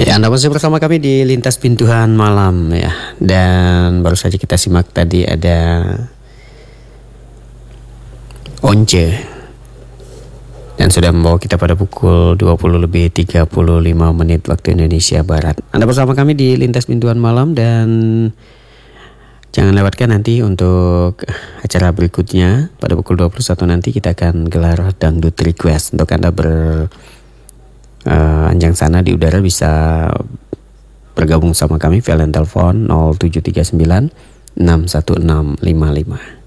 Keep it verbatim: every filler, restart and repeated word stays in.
Ya, Anda masih bersama kami di Lintas Pintuan Malam ya. Dan baru saja kita simak tadi ada Once. Dan sudah membawa kita pada pukul dua puluh lebih tiga puluh lima menit waktu Indonesia Barat. Anda bersama kami di Lintas Pintuan Malam dan jangan lewatkan nanti untuk acara berikutnya pada pukul dua puluh satu nanti kita akan gelar Dangdut Request. Untuk Anda ber uh, anjang sana di udara bisa bergabung sama kami via line telepon nol tujuh tiga sembilan enam satu enam lima lima.